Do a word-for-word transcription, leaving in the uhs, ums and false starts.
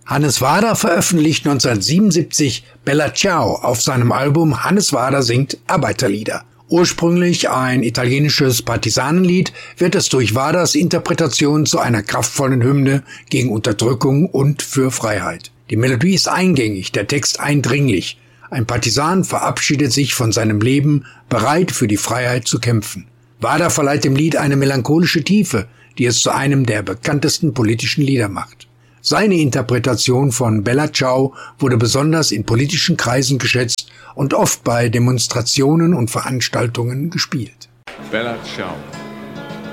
Hannes Wader veröffentlicht neunzehnhundertsiebenundsiebzig Bella Ciao auf seinem Album Hannes Wader singt Arbeiterlieder. Ursprünglich ein italienisches Partisanenlied, wird es durch Waders Interpretation zu einer kraftvollen Hymne gegen Unterdrückung und für Freiheit. Die Melodie ist eingängig, der Text eindringlich. Ein Partisan verabschiedet sich von seinem Leben, bereit für die Freiheit zu kämpfen. Wader verleiht dem Lied eine melancholische Tiefe, die es zu einem der bekanntesten politischen Lieder macht. Seine Interpretation von Bella Ciao wurde besonders in politischen Kreisen geschätzt und oft bei Demonstrationen und Veranstaltungen gespielt. Bella Ciao.